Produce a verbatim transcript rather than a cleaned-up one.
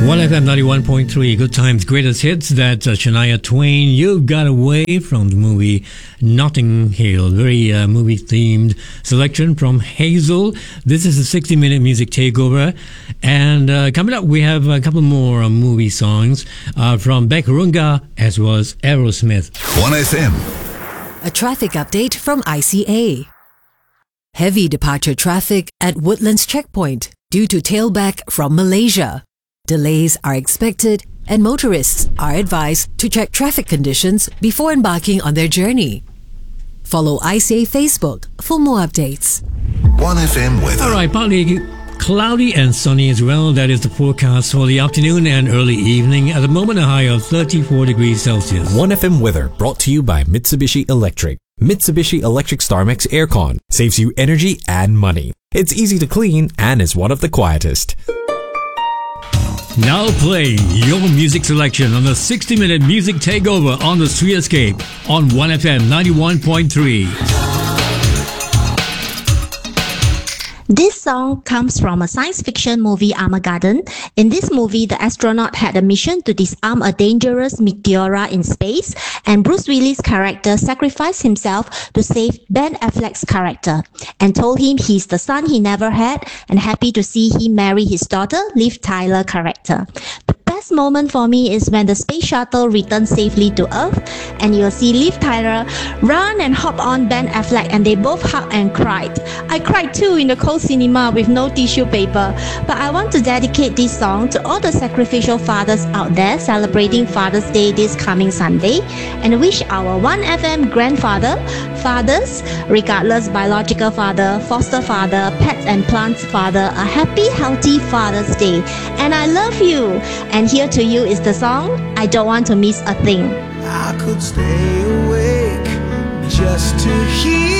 one F M ninety-one point three, Good Times, Greatest Hits. That's uh, Shania Twain. You Got Away from the movie Notting Hill. Very uh, movie-themed selection from Hazel. This is a sixty-minute music takeover. And uh, coming up, we have a couple more uh, movie songs uh, from Beck Runga as well as Aerosmith. one F M. A traffic update from I C A. Heavy departure traffic at Woodlands Checkpoint due to tailback from Malaysia. Delays are expected and motorists are advised to check traffic conditions before embarking on their journey. Follow I C A Facebook for more updates. one F M weather. All right, partly cloudy and sunny as well. That is the forecast for the afternoon and early evening. At the moment, a high of thirty-four degrees Celsius. one F M weather brought to you by Mitsubishi Electric. Mitsubishi Electric StarMax Aircon saves you energy and money. It's easy to clean and is one of the quietest. Now playing your music selection on the sixty-minute music takeover on the Streetscape on one F M ninety-one point three. This song comes from a science fiction movie, Armageddon. In this movie, the astronaut had a mission to disarm a dangerous meteor in space, and Bruce Willis' character sacrificed himself to save Ben Affleck's character and told him he's the son he never had and happy to see him marry his daughter, Liv Tyler character. The best moment for me is when the space shuttle returns safely to Earth and you'll see Liv Tyler run and hop on Ben Affleck and they both hugged and cried. I cried too in the cold cinema with no tissue paper. But I want to dedicate this song to all the sacrificial fathers out there celebrating Father's Day this coming Sunday and wish our one F M grandfather, fathers, regardless biological father, foster father, pets and plants father, a happy, healthy Father's Day. And I love you. And here to you is the song, I Don't Want to Miss a Thing. I could stay awake just to hear